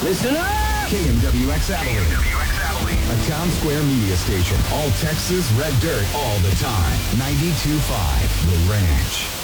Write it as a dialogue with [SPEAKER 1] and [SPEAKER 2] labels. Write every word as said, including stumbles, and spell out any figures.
[SPEAKER 1] Listen up! K M W X Abilene. A Town Square media station. All Texas, red dirt, all the time. ninety-two point five The Ranch.